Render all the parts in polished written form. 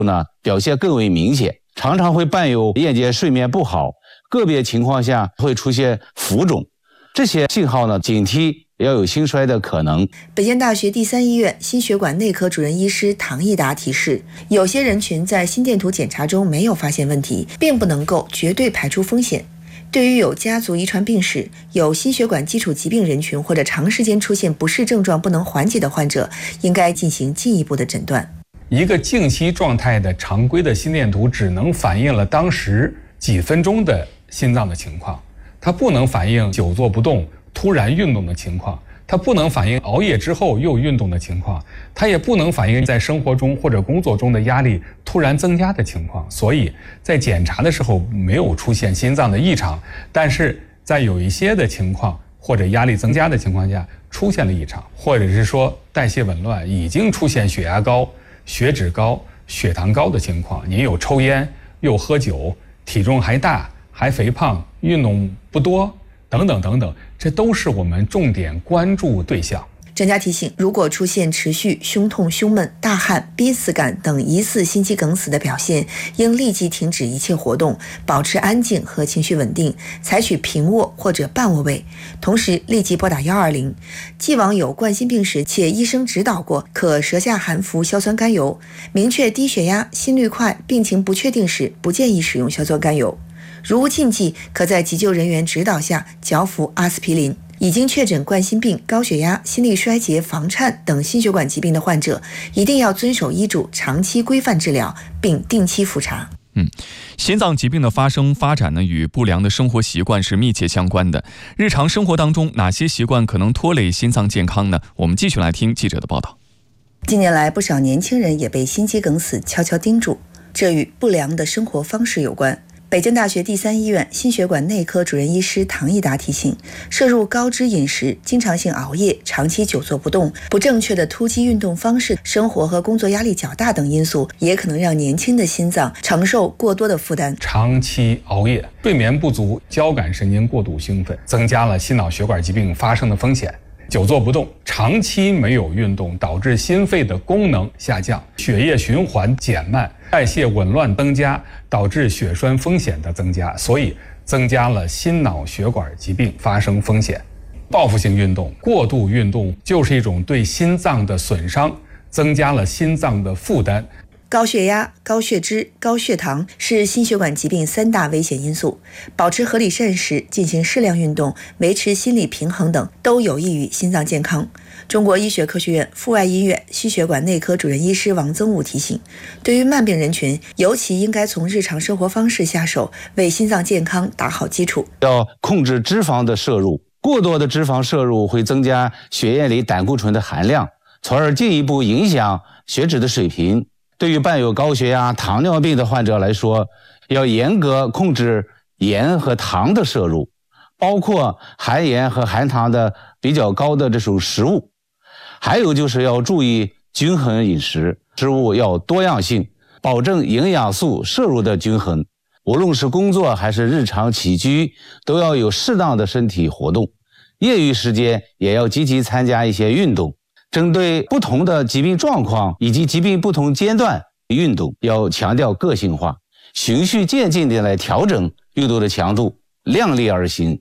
表现更为明显，常常会伴有夜间睡眠不好，个别情况下会出现浮肿。这些信号警惕要有心衰的可能。 北京大学第三医院心血管内科主任医师唐益达提示，有些人群在心电图检查中没有发现问题，并不能够绝对排除风险。对于有家族遗传病史、有心血管基础疾病人群或者长时间出现不适症状不能缓解的患者，应该进行进一步的诊断。 一个静息状态的常规的心电图只能反映了当时几分钟的心脏的情况，它不能反映久坐不动突然运动的情况，它不能反映熬夜之后又运动的情况，它也不能反映在生活中或者工作中的压力突然增加的情况。所以在检查的时候没有出现心脏的异常，但是在有一些的情况或者压力增加的情况下出现了异常，或者是说代谢紊乱，已经出现血压高、血脂高、血糖高的情况，您有抽烟又喝酒，体重还大还肥胖，运动不多等等等等，这都是我们重点关注对象。 专家提醒，如果出现持续胸痛、胸闷、大汗、濒死感等疑似心肌梗死的表现，应立即停止一切活动，保持安静和情绪稳定，采取平卧或者半卧位，同时立即拨打120。既往有冠心病史且医生指导过，可舌下含服硝酸甘油。明确低血压、心率快、病情不确定时，不建议使用硝酸甘油。如无禁忌，可在急救人员指导下嚼服阿司匹林。已经确诊冠心病、高血压、心力衰竭、房颤等心血管疾病的患者，一定要遵守医嘱，长期规范治疗，并定期复查。 心脏疾病的发生发展呢，与不良的生活习惯是密切相关的。日常生活当中，哪些习惯可能拖累心脏健康呢？我们继续来听记者的报道。 近年来，不少年轻人也被心肌梗死悄悄盯住，这与不良的生活方式有关。北京大学第三医院心血管内科主任医师唐益达提醒，摄入高脂饮食、经常性熬夜、长期久坐不动、不正确的突击运动方式、生活和工作压力较大等因素，也可能让年轻的心脏承受过多的负担。 长期熬夜、睡眠不足、交感神经过度兴奋，增加了心脑血管疾病发生的风险。久坐不动，长期没有运动，导致心肺的功能下降，血液循环减慢，代谢紊乱增加，导致血栓风险的增加，所以增加了心脑血管疾病发生风险。报复性运动、过度运动就是一种对心脏的损伤，增加了心脏的负担。 高血压、高血脂、高血糖是心血管疾病3大危险因素。保持合理膳食、进行适量运动、维持心理平衡等，都有益于心脏健康。中国医学科学院阜外医院心血管内科主任医师王增武提醒，对于慢病人群，尤其应该从日常生活方式下手，为心脏健康打好基础。 要控制脂肪的摄入，过多的脂肪摄入会增加血液里胆固醇的含量，从而进一步影响血脂的水平。对于伴有高血压、糖尿病的患者来说，要严格控制盐和糖的摄入，包括含盐和含糖的比较高的这种食物。还有就是要注意均衡饮食，食物要多样性，保证营养素摄入的均衡。无论是工作还是日常起居，都要有适当的身体活动。业余时间也要积极参加一些运动。针对不同的疾病状况以及疾病不同阶段，运动要强调个性化，循序渐进地来调整运动的强度，量力而行。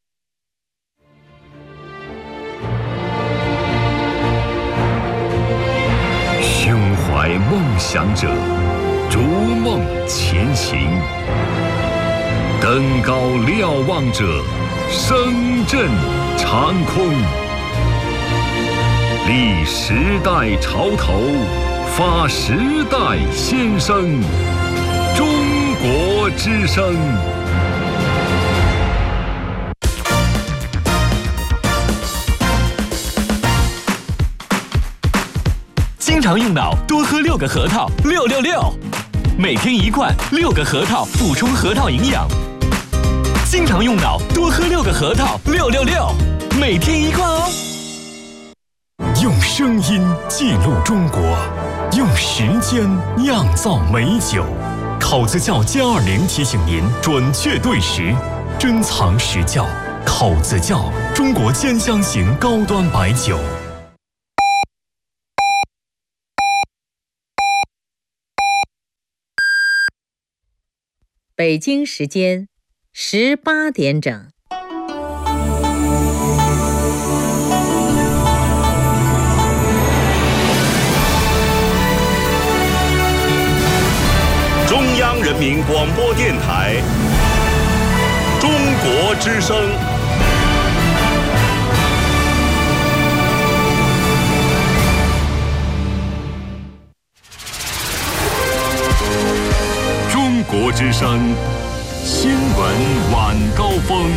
胸怀梦想者，逐梦前行；登高瞭望者，声震长空。立时代潮头，发时代先声。中国之声。 经常用脑，多喝6个核桃，666。每天1罐，6个核桃补充核桃营养。经常用脑，多喝6个核桃，666。每天1罐哦。 用声音记录中国，用时间酿造美酒。考子窖+20提醒您准确对时，珍藏实窖。考子窖，中国兼香型高端白酒。 北京时间18点整。 中央人民广播电台中国之声。中国之声新闻晚高峰。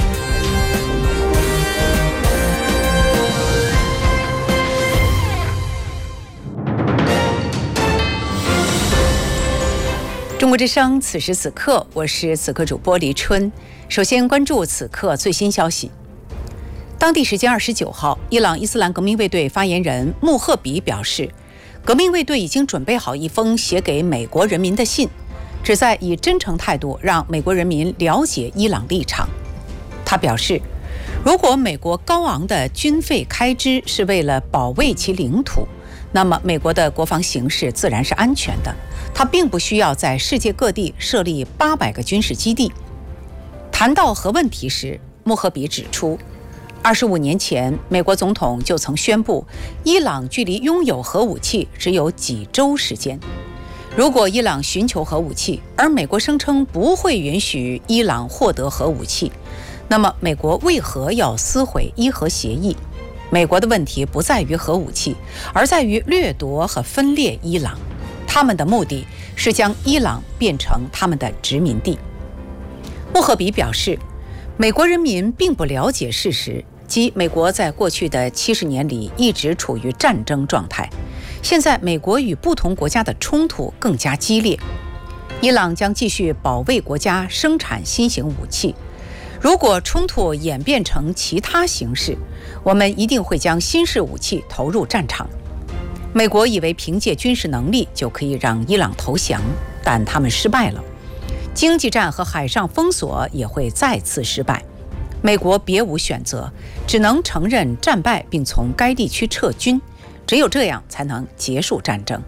中国之声，此时此刻，我是此刻主播黎春。首先关注此刻最新消息。当地时间29号，伊朗伊斯兰革命卫队发言人穆赫比表示，革命卫队已经准备好一封写给美国人民的信，旨在以真诚态度让美国人民了解伊朗立场。他表示，如果美国高昂的军费开支是为了保卫其领土，那么美国的国防形势自然是安全的，它并不需要在世界各地设立800个军事基地。谈到核问题时，穆赫比指出，25年前美国总统就曾宣布，伊朗距离拥有核武器只有几周时间。如果伊朗寻求核武器，而美国声称不会允许伊朗获得核武器，那么美国为何要撕毁伊核协议？美国的问题不在于核武器，而在于掠夺和分裂伊朗。他们的目的是将伊朗变成他们的殖民地。穆赫比表示，美国人民并不了解事实，即美国在过去的70年里一直处于战争状态。现在美国与不同国家的冲突更加激烈，伊朗将继续保卫国家生产新型武器。如果冲突演变成其他形式，我们一定会将新式武器投入战场。美国以为凭借军事能力就可以让伊朗投降，但他们失败了。经济战和海上封锁也会再次失败。美国别无选择，只能承认战败并从该地区撤军，只有这样才能结束战争。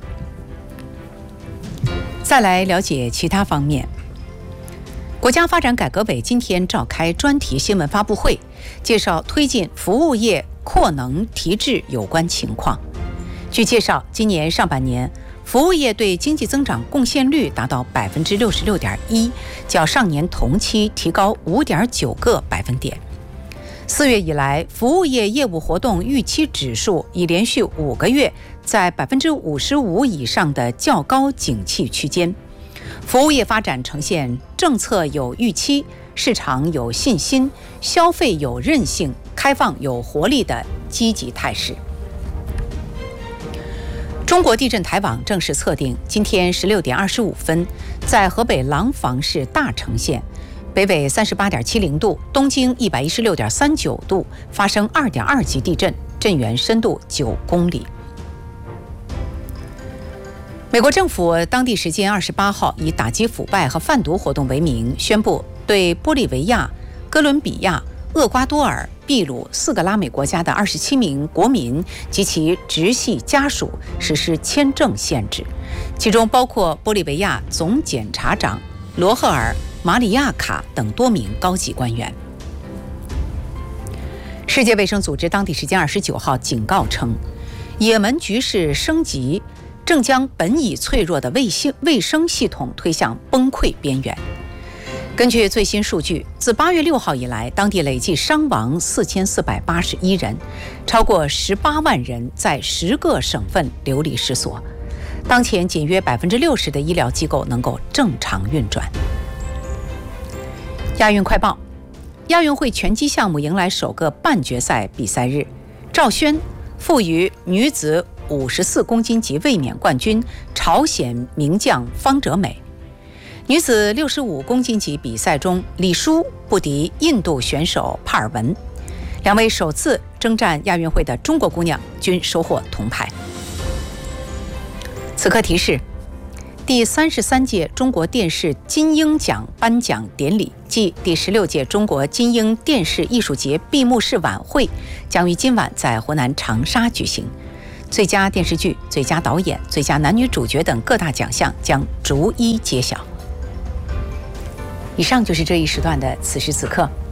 再来了解其他方面。国家发展改革委今天召开专题新闻发布会，介绍推进服务业扩能提质有关情况。据介绍，今年上半年，服务业对经济增长贡献率达到 66.1%， 较上年同期提高 5.9个百分点。4月以来，服务业业务活动预期指数已连续5个月在 55% 以上的较高景气区间。服务业发展呈现政策有预期、市场有信心、消费有韧性、开放有活力的积极态势。中国地震台网正式测定，今天16点25分，在河北廊坊市大城县，北纬38.70度，东经116.39度，发生2.2级地震，震源深度9公里。美国政府当地时间28号以打击腐败和贩毒活动为名，宣布对玻利维亚、哥伦比亚、厄瓜多尔、秘鲁4个拉美国家的27名国民及其直系家属实施签证限制，其中包括玻利维亚总检察长罗赫尔·马里亚卡等多名高级官员。世界卫生组织当地时间29号警告称，也门局势升级正将本已脆弱的卫生系统推向崩溃边缘。根据最新数据，自8月6号以来，当地累计伤亡4481人，超过18万人在10个省份流离失所。当前仅约60%的医疗机构能够正常运转。亚运快报：亚运会拳击项目迎来首个半决赛比赛日，赵轩负于女子54公斤级卫冕冠军朝鲜名将方哲美。女子65公斤级比赛中，李舒不敌印度选手帕尔文，两位首次征战亚运会的中国姑娘均收获铜牌。此刻提示：第33届中国电视金鹰奖颁奖典礼暨第16届中国金鹰电视艺术节闭幕式晚会将于今晚在湖南长沙举行。最佳电视剧、最佳导演、最佳男女主角等各大奖项将逐一揭晓。 以上就是这一时段的此时此刻。